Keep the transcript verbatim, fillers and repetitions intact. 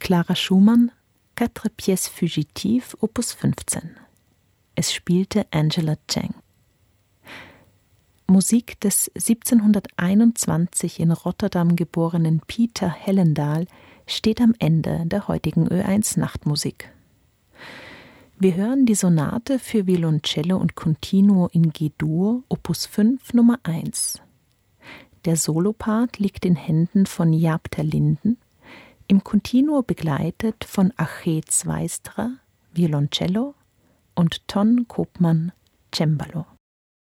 Clara Schumann, Quatre pièces fugitives, Opus fünfzehn. Es spielte Angela Chang. Musik des siebzehnhunderteinundzwanzig in Rotterdam geborenen Peter Hellendaal steht am Ende der heutigen Ö eins Nachtmusik. Wir hören die Sonate für Violoncello und Continuo in G-Dur, Opus fünf, Nummer eins. Der Solopart liegt in Händen von Jaap ter Linden, im Continuo begleitet von Achet Zwijstra, Violoncello, und Ton Koopman, Cembalo.